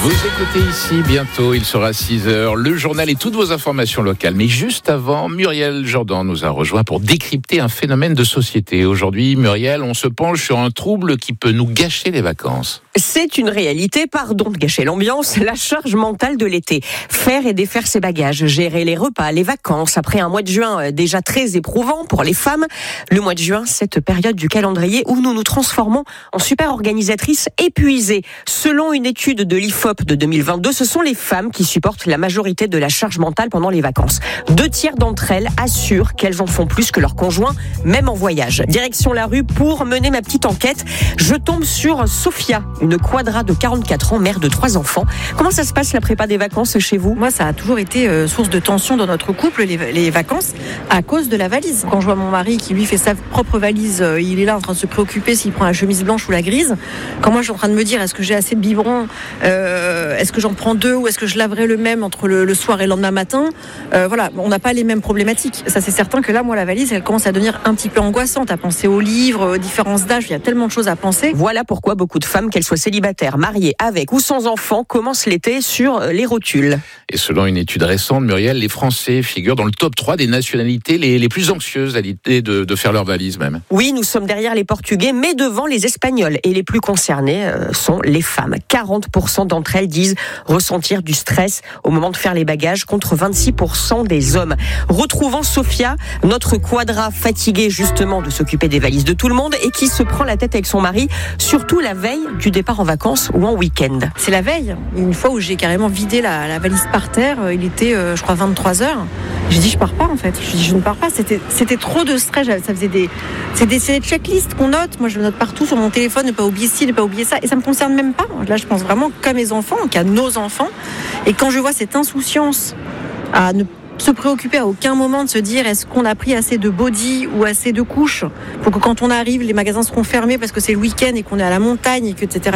Vous écoutez ici bientôt, il sera 6h, le journal et toutes vos informations locales. Mais juste avant, Muriel Jourdan nous a rejoint pour décrypter un phénomène de société. Aujourd'hui, Muriel, on se penche sur un trouble qui peut nous gâcher les vacances. C'est une réalité, pardon de gâcher l'ambiance, la charge mentale de l'été. Faire et défaire ses bagages, gérer les repas, les vacances. Après un mois de juin déjà très éprouvant pour les femmes, le mois de juin, cette période du calendrier où nous nous transformons en super organisatrices épuisées. Selon une étude de l'IFOP de 2022, ce sont les femmes qui supportent la majorité de la charge mentale pendant les vacances. 2/3 d'entre elles assurent qu'elles en font plus que leurs conjoints, même en voyage. Direction la rue pour mener ma petite enquête. Je tombe sur Sophia, une quadra de 44 ans, mère de 3 enfants. Comment ça se passe la prépa des vacances chez vous ? Moi, ça a toujours été source de tension dans notre couple, les vacances, à cause de la valise. Quand je vois mon mari qui lui fait sa propre valise, il est là en train de se préoccuper s'il prend la chemise blanche ou la grise. Quand moi, je suis en train de me dire, est-ce que j'ai assez de biberons ? Est-ce que j'en prends 2 ou est-ce que je laverai le même entre le soir et le lendemain matin ? Voilà, on n'a pas les mêmes problématiques. Ça, c'est certain que là, moi, la valise, elle commence à devenir un petit peu angoissante, à penser aux livres, aux différences d'âge. Il y a tellement de choses à penser. Voilà pourquoi beaucoup de femmes, qu'elles soient célibataires, mariées, avec ou sans enfants, commencent l'été sur les rotules. Et selon une étude récente, Muriel, les Français figurent dans le top 3 des nationalités les plus anxieuses à l'idée de faire leur valise même. Oui, nous sommes derrière les Portugais, mais devant les Espagnols. Et les plus concernés sont les femmes. 40% d'entre elles disent ressentir du stress au moment de faire les bagages, contre 26% des hommes. Retrouvons Sophia, notre quadra fatiguée justement de s'occuper des valises de tout le monde et qui se prend la tête avec son mari, surtout la veille du départ en vacances ou en week-end. C'est la veille, une fois où j'ai carrément vidé la valise par terre, il était je crois 23h. J'ai dit je pars pas en fait, je ne pars pas, c'était trop de stress, ça faisait c'est des checklists qu'on note, moi je le note partout sur mon téléphone, ne pas oublier ci, ne pas oublier ça, et ça me concerne même pas. Là je pense vraiment qu'à mes enfants, qu'à nos enfants, et quand je vois cette insouciance à ne se préoccuper à aucun moment de se dire est-ce qu'on a pris assez de body ou assez de couches pour que quand on arrive les magasins seront fermés parce que c'est le week-end et qu'on est à la montagne et que etc.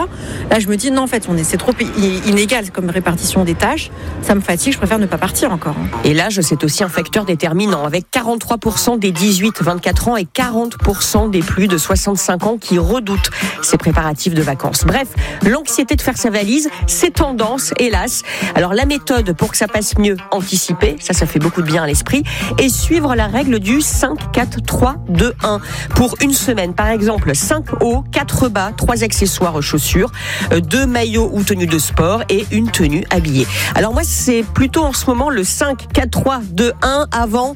Là je me dis non en fait c'est trop inégal comme répartition des tâches, ça me fatigue, je préfère ne pas partir encore. Et l'âge c'est aussi un facteur déterminant avec 43% des 18-24 ans et 40% des plus de 65 ans qui redoutent ces préparatifs de vacances. Bref, l'anxiété de faire sa valise, c'est tendance hélas. Alors la méthode pour que ça passe mieux, anticiper, ça fait beaucoup de bien à l'esprit, et suivre la règle du 5-4-3-2-1 pour une semaine. Par exemple, 5 hauts, 4 bas, 3 accessoires chaussures, 2 maillots ou tenues de sport et une tenue habillée. Alors moi, c'est plutôt en ce moment le 5-4-3-2-1 avant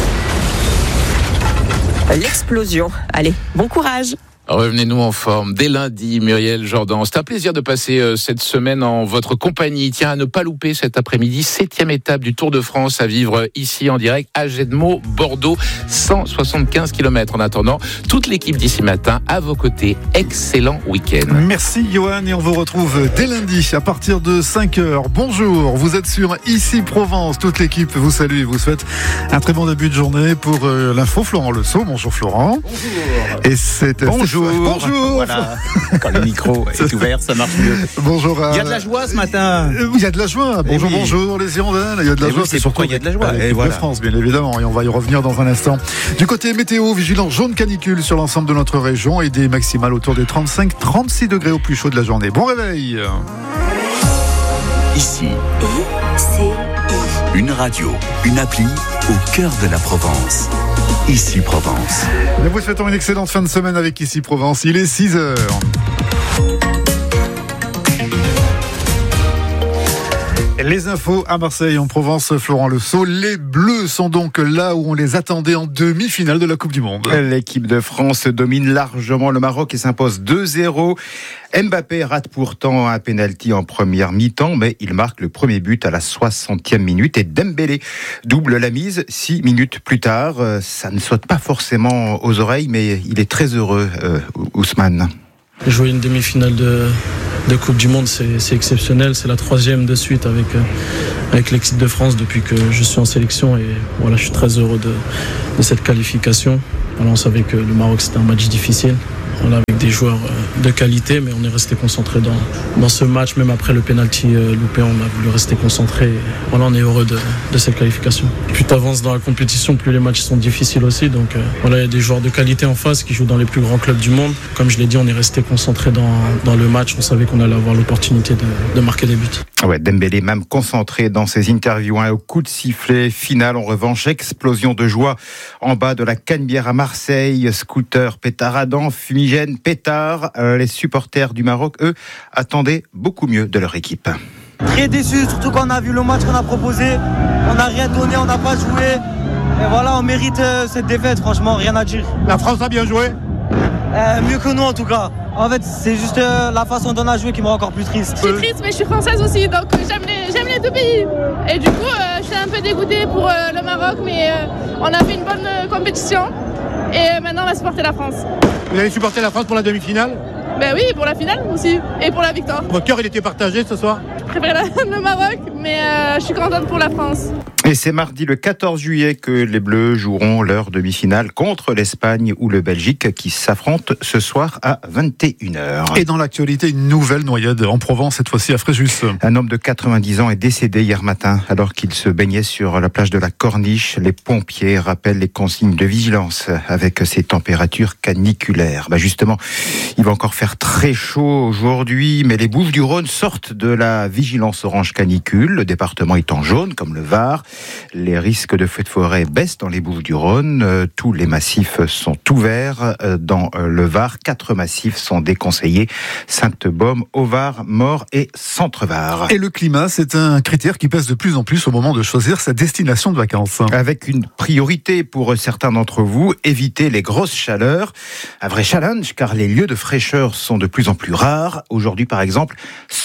l'explosion. Allez, bon courage. Revenez-nous en forme dès lundi, Muriel Jourdan. C'est un plaisir de passer cette semaine en votre compagnie. Tiens, à ne pas louper cet après-midi, 7e étape du Tour de France à vivre ici en direct à Gedmo, Bordeaux, 175 km. En attendant, toute l'équipe d'ici matin à vos côtés. Excellent week-end. Merci Johan et on vous retrouve dès lundi à partir de 5h. Bonjour, vous êtes sur Ici Provence. Toute l'équipe vous salue et vous souhaite un très bon début de journée pour l'info. Florent Lesault. Bonjour Florent. Bonjour. Et c'est Bonjour. Voilà. Quand le micro est ouvert, ça marche mieux. Bonjour. Il y a de la joie ce matin. Il y a de la joie. Bonjour, oui. Bonjour les Girondins. Il y a de la joie. C'est pourquoi il y a de la joie. Et voilà. De France, bien évidemment. Et on va y revenir dans un instant. Du côté météo, vigilance jaune canicule sur l'ensemble de notre région et des maximales autour des 35-36 degrés au plus chaud de la journée. Bon réveil. Ici, une radio, une appli au cœur de la Provence. Ici Provence. Nous vous souhaitons une excellente fin de semaine avec Ici Provence. Il est 6h. Les infos à Marseille, en Provence, Florent Lesault. Les Bleus sont donc là où on les attendait en demi-finale de la Coupe du Monde. L'équipe de France domine largement le Maroc et s'impose 2-0. Mbappé rate pourtant un pénalty en première mi-temps, mais il marque le premier but à la 60e minute et Dembélé double la mise 6 minutes plus tard. Ça ne saute pas forcément aux oreilles, mais il est très heureux, Ousmane. Jouer une demi-finale de Coupe du Monde, c'est exceptionnel. C'est la 3e de suite avec l'équipe de France depuis que je suis en sélection. Et voilà, je suis très heureux de cette qualification. Alors, on savait que le Maroc, c'était un match difficile. avec des joueurs de qualité, mais on est resté concentré dans ce match. Même après le penalty loupé, on a voulu rester concentré. Voilà, on est heureux de cette qualification. Plus tu avances dans la compétition, plus les matchs sont difficiles aussi. Donc voilà, il y a des joueurs de qualité en face qui jouent dans les plus grands clubs du monde. Comme je l'ai dit, on est resté concentré dans le match. On savait qu'on allait avoir l'opportunité de marquer des buts. Ouais, Dembélé même concentré dans ses interviews. Au coup de sifflet final, en revanche, explosion de joie en bas de la Canebière à Marseille. Scooter, pétard à dents, fumigène, pétard. Les supporters du Maroc, eux, attendaient beaucoup mieux de leur équipe. Très déçu, surtout quand on a vu le match qu'on a proposé. On n'a rien donné, on n'a pas joué. Et voilà, on mérite cette défaite, franchement, rien à dire. La France a bien joué ? Mieux que nous en tout cas. En fait, c'est juste la façon dont on a joué qui me rend encore plus triste. Je suis triste, mais je suis française aussi, donc j'aime les deux pays. Et du coup, je suis un peu dégoûtée pour le Maroc, mais on a fait une bonne compétition. Et maintenant, on va supporter la France. Vous allez supporter la France pour la demi-finale ? Ben oui, pour la finale aussi, et pour la victoire. Votre cœur, il était partagé ce soir ? Je préfère le Maroc, mais je suis contente pour la France. Et c'est mardi le 14 juillet que les Bleus joueront leur demi-finale contre l'Espagne ou le Belgique qui s'affrontent ce soir à 21h. Et dans l'actualité, une nouvelle noyade en Provence, cette fois-ci à Fréjus. Un homme de 90 ans est décédé hier matin alors qu'il se baignait sur la plage de la Corniche. Les pompiers rappellent les consignes de vigilance avec ces températures caniculaires. Justement, il va encore faire très chaud aujourd'hui, mais les Bouches-du-Rhône sortent de la vigilance orange canicule, le département étant jaune comme le Var. Les risques de feux de forêt baissent dans les Bouches-du-Rhône. Tous les massifs sont ouverts. Dans le Var, 4 massifs sont déconseillés. Sainte-Baume, Au-Var, Maure et Centre-Var. Et le climat, c'est un critère qui pèse de plus en plus au moment de choisir sa destination de vacances. Avec une priorité pour certains d'entre vous, éviter les grosses chaleurs. Un vrai challenge, car les lieux de fraîcheur sont de plus en plus rares. Aujourd'hui, par exemple,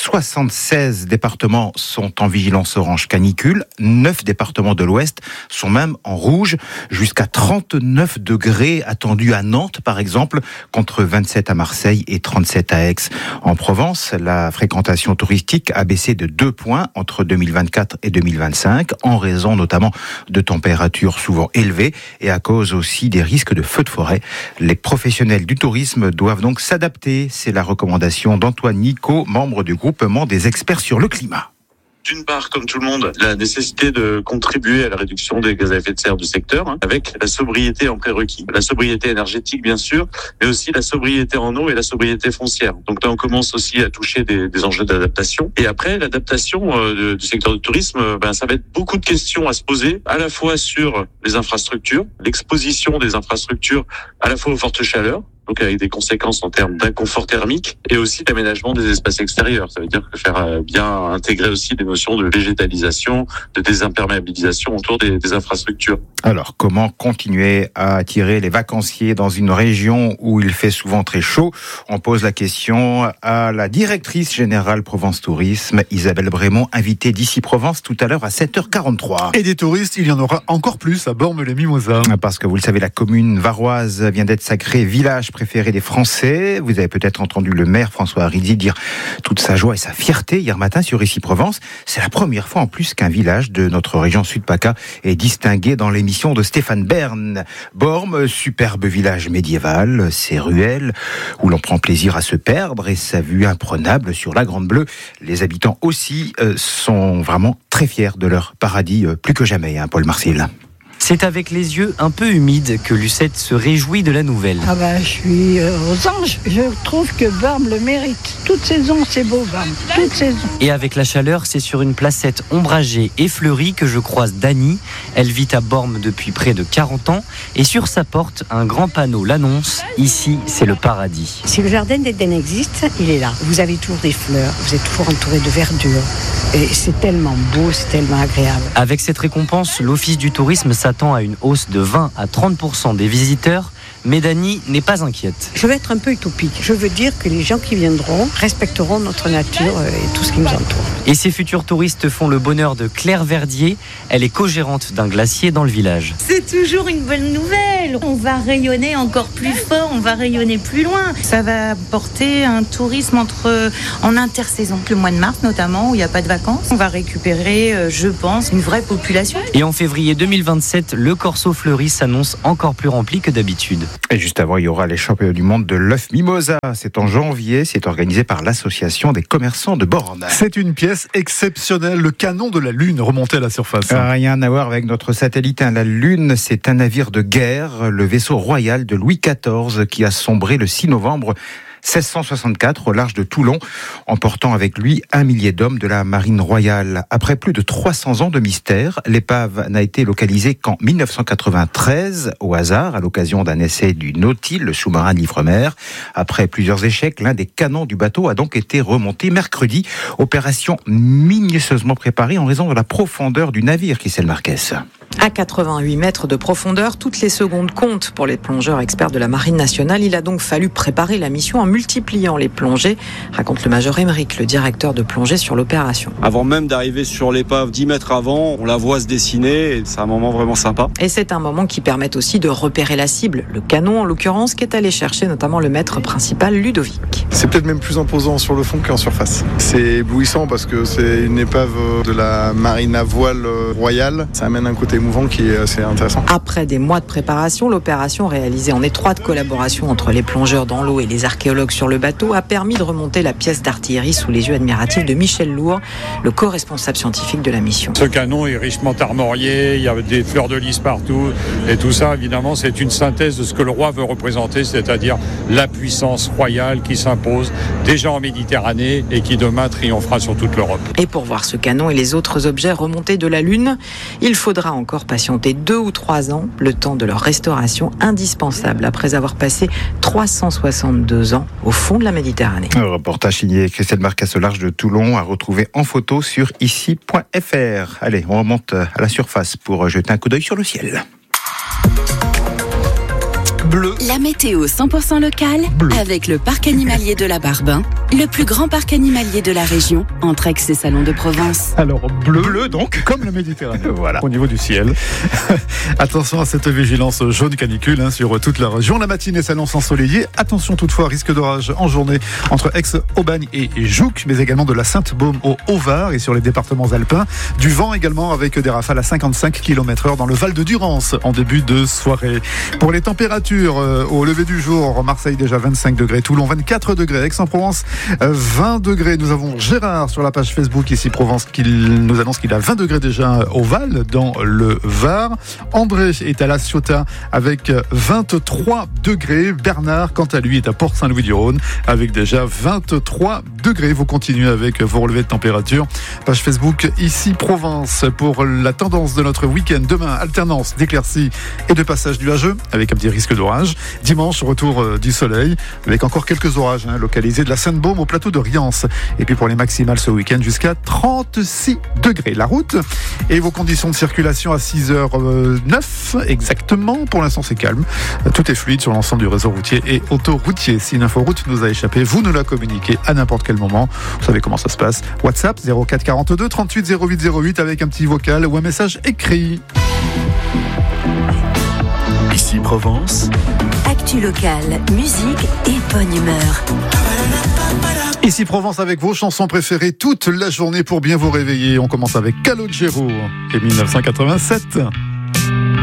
76 départements sont en vigilance orange canicule. 9 départements de l'Ouest sont même en rouge, jusqu'à 39 degrés attendus à Nantes par exemple, contre 27 à Marseille et 37 à Aix. En Provence, la fréquentation touristique a baissé de 2 points entre 2024 et 2025, en raison notamment de températures souvent élevées et à cause aussi des risques de feux de forêt. Les professionnels du tourisme doivent donc s'adapter. C'est la recommandation d'Antoine Nicot, membre du groupement des experts sur le climat. D'une part, comme tout le monde, la nécessité de contribuer à la réduction des gaz à effet de serre du secteur, avec la sobriété en prérequis. La sobriété énergétique, bien sûr, mais aussi la sobriété en eau et la sobriété foncière. Donc là, on commence aussi à toucher des enjeux d'adaptation. Et après, l'adaptation du secteur du tourisme, ça va être beaucoup de questions à se poser, à la fois sur les infrastructures, l'exposition des infrastructures à la fois aux fortes chaleurs, donc avec des conséquences en termes d'inconfort thermique, et aussi d'aménagement des espaces extérieurs. Ça veut dire que faire bien intégrer aussi des notions de végétalisation, de désimperméabilisation autour des infrastructures. Alors, comment continuer à attirer les vacanciers dans une région où il fait souvent très chaud ? On pose la question à la directrice générale Provence Tourisme, Isabelle Brémond, invitée d'Ici Provence tout à l'heure à 7h43. Et des touristes, il y en aura encore plus à Bormes-les-Mimosas. Parce que vous le savez, la commune varoise vient d'être sacrée village préféré des Français. Vous avez peut-être entendu le maire François Haridzi dire toute sa joie et sa fierté hier matin sur Ici Provence. C'est la première fois en plus qu'un village de notre région Sud-PACA est distingué dans l'émission de Stéphane Bern. Bormes, superbe village médiéval, ses ruelles où l'on prend plaisir à se perdre et sa vue imprenable sur la Grande Bleue. Les habitants aussi sont vraiment très fiers de leur paradis, plus que jamais, Paul Marcil. C'est avec les yeux un peu humides que Lucette se réjouit de la nouvelle. Je suis aux anges. Je trouve que Bormes le mérite. Toute saison, c'est beau, Bormes. Toute saison. Et avec la chaleur, c'est sur une placette ombragée et fleurie que je croise Dany. Elle vit à Bormes depuis près de 40 ans. Et sur sa porte, un grand panneau l'annonce. Ici, c'est le paradis. Si le jardin d'Éden existe, il est là. Vous avez toujours des fleurs. Vous êtes toujours entouré de verdure. Et c'est tellement beau, c'est tellement agréable. Avec cette récompense, l'Office du tourisme s'attend à une hausse de 20 à 30% des visiteurs. Mais Dany n'est pas inquiète. Je vais être un peu utopique. Je veux dire que les gens qui viendront respecteront notre nature et tout ce qui nous entoure. Et ces futurs touristes font le bonheur de Claire Verdier. Elle est co-gérante d'un glacier dans le village. C'est toujours une bonne nouvelle. On va rayonner encore plus fort, on va rayonner plus loin. Ça va porter un tourisme en intersaison. Le mois de mars notamment, où il n'y a pas de vacances. On va récupérer, je pense, une vraie population. Et en février 2027, le Corso Fleuri s'annonce encore plus rempli que d'habitude. Et juste avant, il y aura les championnats du monde de l'œuf Mimosa. C'est en janvier, c'est organisé par l'association des commerçants de Borne. C'est une pièce exceptionnelle, le canon de la Lune remonté à la surface. Rien à voir avec notre satellite. La Lune, c'est un navire de guerre, le vaisseau royal de Louis XIV qui a sombré le 6 novembre 1664 au large de Toulon, emportant avec lui 1 millier d'hommes de la marine royale. Après plus de 300 ans de mystère, l'épave n'a été localisée qu'en 1993, au hasard, à l'occasion d'un essai du Nautile, le sous-marin de l'Ifremer. Après plusieurs échecs, l'un des canons du bateau a donc été remonté mercredi. Opération minutieusement préparée en raison de la profondeur du navire, Christelle Marquez. À 88 mètres de profondeur, toutes les secondes comptent pour les plongeurs experts de la Marine nationale. Il a donc fallu préparer la mission en multipliant les plongées, raconte le major Émeric, le directeur de plongée sur l'opération. Avant même d'arriver sur l'épave, 10 mètres avant, on la voit se dessiner et c'est un moment vraiment sympa. Et c'est un moment qui permet aussi de repérer la cible, le canon en l'occurrence, qui est allé chercher notamment le maître principal Ludovic. C'est peut-être même plus imposant sur le fond qu'en surface. C'est éblouissant parce que c'est une épave de la marine à voile royale. Ça amène un côté émouvant qui est assez intéressant. Après des mois de préparation, l'opération réalisée en étroite collaboration entre les plongeurs dans l'eau et les archéologues sur le bateau a permis de remonter la pièce d'artillerie sous les yeux admiratifs de Michel Lourd, le co-responsable scientifique de la mission. Ce canon est richement armorié, il y a des fleurs de lys partout et tout ça évidemment c'est une synthèse de ce que le roi veut représenter, c'est-à-dire la puissance royale qui s'impose déjà en Méditerranée et qui demain triomphera sur toute l'Europe. Et pour voir ce canon et les autres objets remontés de la Lune, il faudra encore patienter 2 ou 3 ans, le temps de leur restauration indispensable après avoir passé 362 ans au fond de la Méditerranée. Un reportage signé Christelle Marquez au large de Toulon à retrouver en photo sur ici.fr. Allez, on remonte à la surface pour jeter un coup d'œil sur le ciel. Bleu. La météo 100% locale avec le parc animalier de la Barbin, le plus grand parc animalier de la région, entre Aix et Salon de Provence. Alors bleu donc, comme la Méditerranée. Voilà. Au niveau du ciel. Attention à cette vigilance jaune canicule sur toute la région. La matinée s'annonce ensoleillée. Attention toutefois, risque d'orage en journée entre Aix, Aubagne et Jouques, mais également de la Sainte-Baume au Haut-Var et sur les départements alpins. Du vent également avec des rafales à 55 km/h dans le Val de Durance en début de soirée. Pour les températures, au lever du jour, Marseille déjà 25 degrés, Toulon 24 degrés, Aix-en-Provence 20 degrés. Nous avons Gérard sur la page Facebook ici Provence qui nous annonce qu'il a 20 degrés déjà au Val dans le Var. André est à La Ciotat avec 23 degrés. Bernard, quant à lui, est à Port-Saint-Louis-du-Rhône avec déjà 23 degrés. Vous continuez avec vos relevés de température. Page Facebook ici Provence pour la tendance de notre week-end. Demain, alternance d'éclaircies et de passage nuageux avec un petit risque d'orage. Dimanche, retour du soleil avec encore quelques orages localisés de la Sainte-Baume au plateau de Riance. Et puis pour les maximales ce week-end jusqu'à 36 degrés. La route et vos conditions de circulation à 6h09 exactement. Pour l'instant, c'est calme. Tout est fluide sur l'ensemble du réseau routier et autoroutier. Si une inforoute nous a échappé, vous nous la communiquez à n'importe quel moment. Vous savez comment ça se passe. WhatsApp 04 42 38 08 08 avec un petit vocal ou un message écrit. Ici Provence. Actu locale, musique et bonne humeur. Ici Provence avec vos chansons préférées toute la journée pour bien vous réveiller. On commence avec Calogero et 1987.